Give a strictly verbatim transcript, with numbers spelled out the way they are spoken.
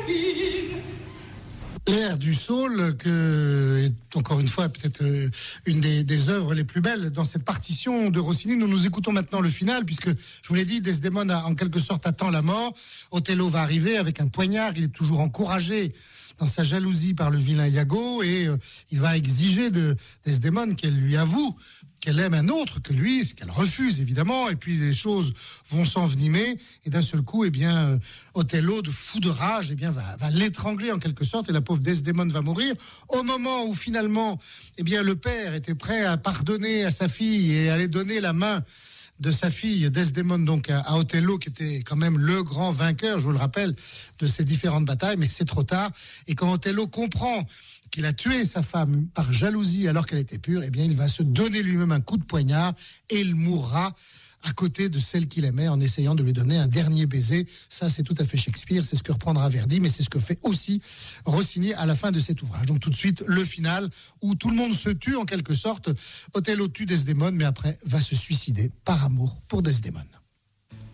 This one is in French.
L'air du Saule, que est encore une fois peut-être une des, des œuvres les plus belles dans cette partition de Rossini. Nous nous écoutons maintenant le final, puisque je vous l'ai dit, Desdémone a en quelque sorte attend la mort. Othello va arriver avec un poignard, il est toujours encouragé dans sa jalousie par le vilain Iago, et euh, il va exiger de Desdémone qu'elle lui avoue qu'elle aime un autre que lui, ce qu'elle refuse évidemment, et puis les choses vont s'envenimer, et d'un seul coup, eh bien, euh, Othello, de fou de rage, eh bien, va, va l'étrangler en quelque sorte, et la pauvre Desdémone va mourir. Au moment où finalement, eh bien, le père était prêt à pardonner à sa fille et à aller donner la main de sa fille Desdémone donc à, à Othello, qui était quand même le grand vainqueur, je vous le rappelle, de ces différentes batailles, mais c'est trop tard. Et quand Othello comprend qu'il a tué sa femme par jalousie alors qu'elle était pure, eh bien il va se donner lui-même un coup de poignard et il mourra à côté de celle qu'il aimait en essayant de lui donner un dernier baiser. Ça, c'est tout à fait Shakespeare, c'est ce que reprendra Verdi, mais c'est ce que fait aussi Rossini à la fin de cet ouvrage. Donc tout de suite, le final, où tout le monde se tue en quelque sorte. Othello tue Desdémone, mais après va se suicider par amour pour Desdémone.